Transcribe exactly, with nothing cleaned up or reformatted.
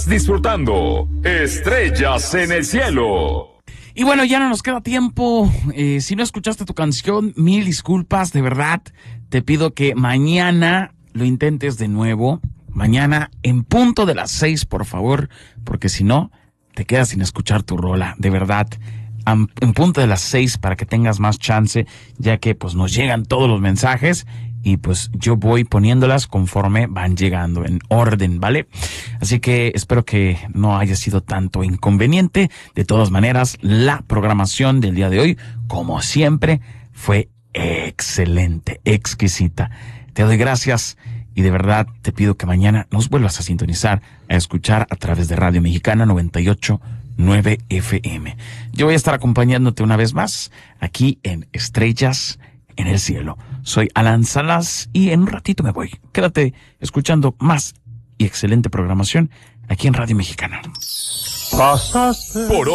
Disfrutando Estrellas en el Cielo. Y bueno, ya no nos queda tiempo. Eh, si no escuchaste tu canción, mil disculpas, de verdad. Te pido que mañana lo intentes de nuevo. Mañana en punto de las seis, por favor, porque si no, te quedas sin escuchar tu rola, de verdad. En punto de las seis para que tengas más chance, ya que pues nos llegan todos los mensajes y pues yo voy poniéndolas conforme van llegando en orden, ¿vale? Así que espero que no haya sido tanto inconveniente. De todas maneras, la programación del día de hoy, como siempre, fue excelente, exquisita. Te doy gracias y de verdad te pido que mañana nos vuelvas a sintonizar, a escuchar a través de Radio Mexicana noventa y ocho punto nueve F M. Yo voy a estar acompañándote una vez más aquí en Estrellas en el Cielo. Soy Alan Salas y en un ratito me voy. Quédate escuchando más y excelente programación aquí en Radio Mexicana. Pasaste por